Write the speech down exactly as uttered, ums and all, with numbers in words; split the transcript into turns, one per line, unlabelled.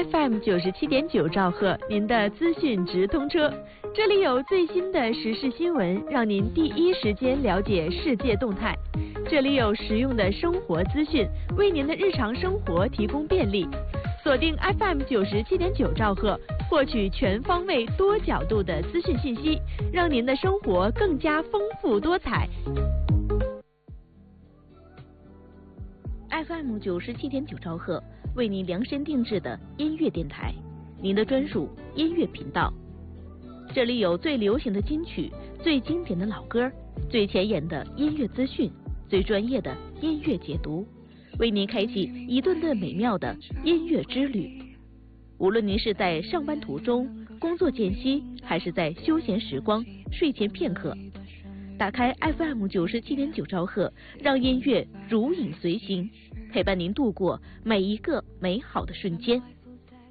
F M 九十七点九兆赫，您的资讯直通车。这里有最新的时事新闻，让您第一时间了解世界动态。这里有实用的生活资讯，为您的日常生活提供便利。锁定 F M 九十七点九兆赫，获取全方位、多角度的资讯信息，让您的生活更加丰富多彩。
F M 九十七点九兆赫，为您量身定制的音乐电台，您的专属音乐频道。这里有最流行的金曲、最经典的老歌、最前沿的音乐资讯、最专业的音乐解读，为您开启一段段美妙的音乐之旅。无论您是在上班途中、工作间隙，还是在休闲时光、睡前片刻，打开 F M 九十七点九兆赫，让音乐如影随形，陪伴您度过每一个美好的瞬间。